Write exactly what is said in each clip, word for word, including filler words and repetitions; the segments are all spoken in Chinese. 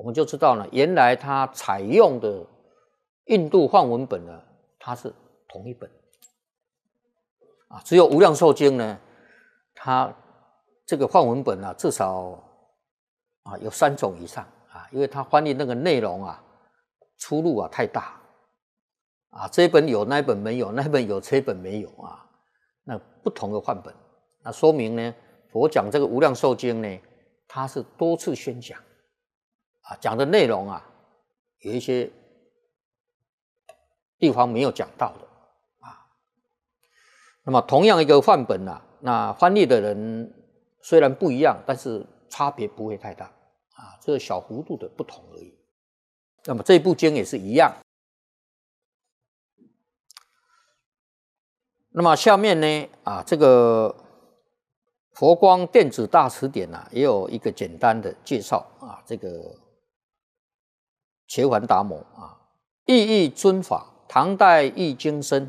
们就知道呢，原来它采用的印度梵文本呢，它是同一本啊，只有《无量寿经》呢，它这个梵文本啊，至少啊有三种以上啊，因为它翻译那个内容啊，出入啊太大啊，这一本有，那一本没有，那一本有，这一本没有啊，那不同的梵本，那说明呢，佛讲这个《无量寿经》呢，它是多次宣讲啊，讲的内容啊，有一些地方没有讲到的啊。那么同样一个梵本啊，那翻译的人虽然不一样，但是差别不会太大啊，这个小幅度的不同而已。那么这部经也是一样。那么下面呢啊，这个佛光电子大辞典啊，也有一个简单的介绍啊，这个伽梵达摩啊，意义尊法，唐代译经生，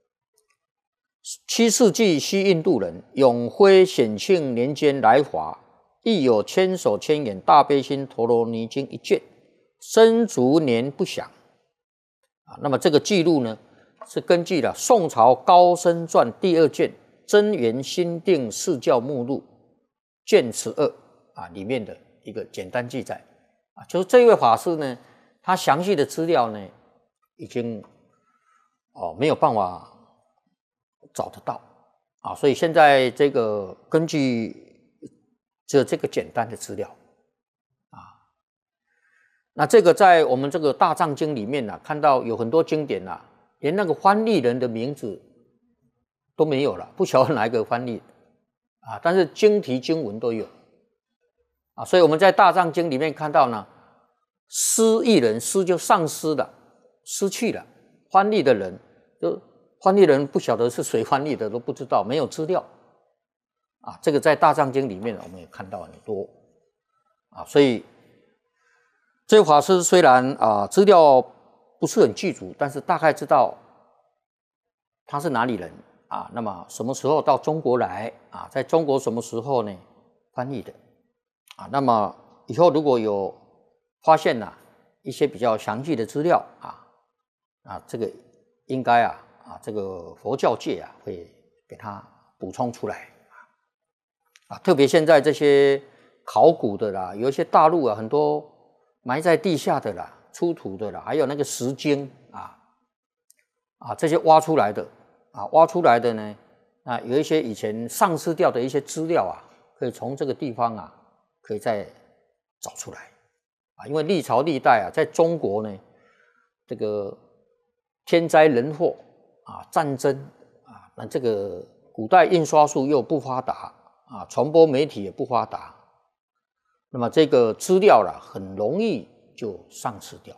七世纪西印度人，永徽显庆年间来华，亦有千手千眼大悲心陀罗尼经一卷，生卒年不详啊。那么这个记录呢，是根据了宋朝高僧传第二卷真言心定释教目录卷十二啊里面的一个简单记载啊，就是这位法师呢，他详细的资料呢，已经哦没有办法找得到啊，所以现在这个根据这这个简单的资料啊，那这个在我们这个大藏经里面呢、啊，看到有很多经典啊，连那个翻译人的名字都没有了，不晓得哪一个翻译啊，但是经题经文都有啊，所以我们在大藏经里面看到呢，失译人，失就丧失了，失去了，翻译的人就翻译人不晓得是谁翻译的，都不知道，没有资料啊。这个在大藏经里面我们也看到很多啊，所以这位法师虽然啊资料不是很具足，但是大概知道他是哪里人啊，那么什么时候到中国来啊，在中国什么时候呢翻译的啊，那么以后如果有发现呐、啊、一些比较详细的资料啊啊，这个应该啊啊这个佛教界啊会给他补充出来啊，特别现在这些考古的啦，有一些大陆啊很多埋在地下的啦、出土的啦，还有那个石经啊啊这些挖出来的啊挖出来的呢，啊有一些以前丧失掉的一些资料啊，可以从这个地方啊可以再找出来。啊，因为历朝历代啊，在中国呢，这个天灾人祸啊、战争啊，那这个古代印刷术又不发达啊，传播媒体也不发达，那么这个资料啦，很容易就丧失掉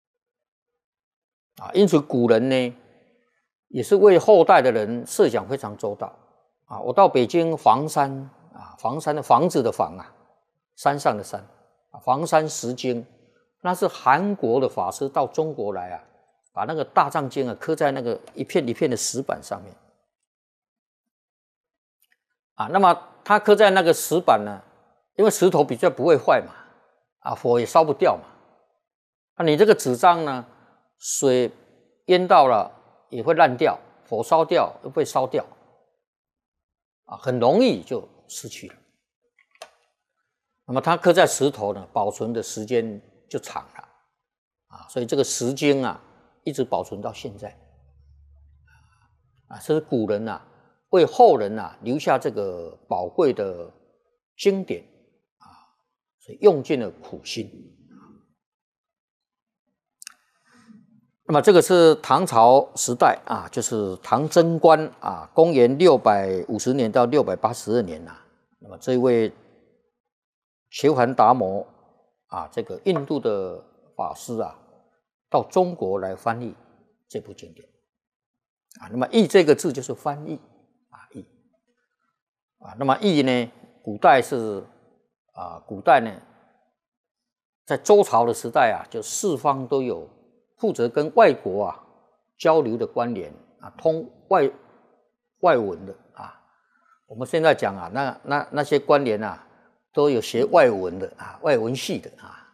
啊。因此，古人呢，也是为后代的人设想非常周到啊。我到北京房山啊，房山的房子的房啊，山上的山。房山石经，那是韩国的法师到中国来啊，把那个大藏经啊刻在那个一片一片的石板上面啊。那么他刻在那个石板呢，因为石头比较不会坏嘛，啊，火也烧不掉嘛。那、啊、你这个纸张呢，水淹到了也会烂掉，火烧掉又被烧掉，啊，很容易就失去了。那么它刻在石头呢，保存的时间就长了啊，所以这个石经啊，一直保存到现在啊，这是古人啊为后人啊留下这个宝贵的经典啊，所以用尽了苦心。那么这个是唐朝时代啊，就是唐贞观啊，公元六百五十年到六百八十二年呐、啊。那么这一位伽梵达摩啊，这个印度的法师啊，到中国来翻译这部经典啊。那么译这个字就是翻译啊，译啊。那么译呢，古代是啊，古代呢，在周朝的时代啊，就四方都有负责跟外国啊交流的官员啊，通外外文的啊。我们现在讲啊，那那那些官员啊，都有学外文的啊，外文系的啊。